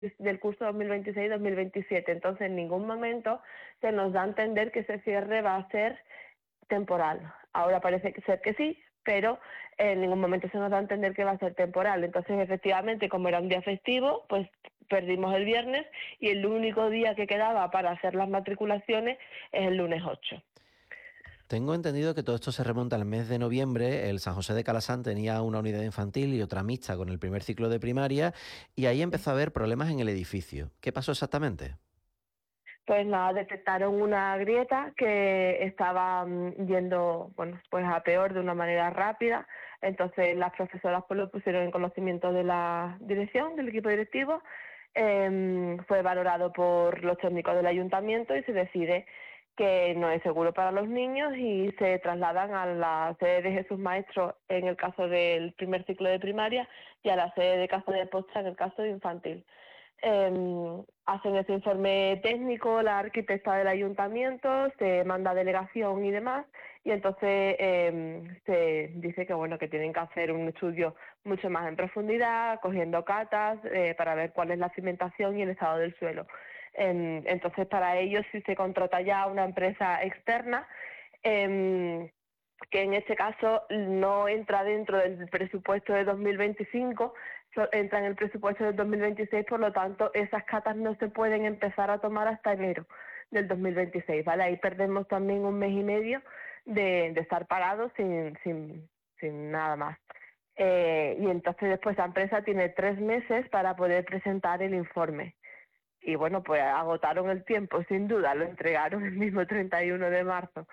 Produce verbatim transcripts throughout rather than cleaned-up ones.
del curso dos mil veintiséis dos mil veintisiete. Entonces, en ningún momento se nos da a entender que ese cierre va a ser temporal. Ahora parece ser que sí, pero en ningún momento se nos da a entender que va a ser temporal. Entonces, efectivamente, como era un día festivo, pues perdimos el viernes y el único día que quedaba para hacer las matriculaciones es el lunes ocho. Tengo entendido que todo esto se remonta al mes de noviembre. El San José de Calasán tenía una unidad infantil y otra mixta con el primer ciclo de primaria y ahí empezó a haber problemas en el edificio. ¿Qué pasó exactamente? Pues nada, detectaron una grieta que estaba mm, yendo, bueno, pues a peor de una manera rápida. Entonces las profesoras pues lo pusieron en conocimiento de la dirección, del equipo directivo. Eh, fue valorado por los técnicos del ayuntamiento y se decide que no es seguro para los niños y se trasladan a la sede de Jesús Maestro en el caso del primer ciclo de primaria y a la sede de Casa de Posta en el caso de infantil. Eh, hacen ese informe técnico, la arquitecta del ayuntamiento, se manda a delegación y demás, y entonces eh, se dice que bueno que tienen que hacer un estudio mucho más en profundidad, cogiendo catas eh, para ver cuál es la cimentación y el estado del suelo. Eh, entonces para ello sí se contrata ya una empresa externa. Eh, que en este caso no entra dentro del presupuesto de dos mil veinticinco, so, entra en el presupuesto del dos mil veintiséis, por lo tanto esas catas no se pueden empezar a tomar hasta enero del dos mil veintiséis, ¿vale? Ahí perdemos también un mes y medio de, de estar parados sin, sin, sin nada más. Eh, y entonces después la empresa tiene tres meses para poder presentar el informe. Y bueno, pues agotaron el tiempo, sin duda, lo entregaron el mismo treinta y uno de marzo.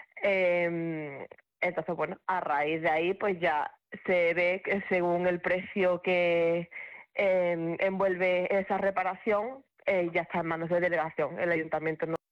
Eh, entonces, bueno, a raíz de ahí, pues ya se ve que según el precio que eh, envuelve esa reparación, eh, ya está en manos de delegación. El ayuntamiento no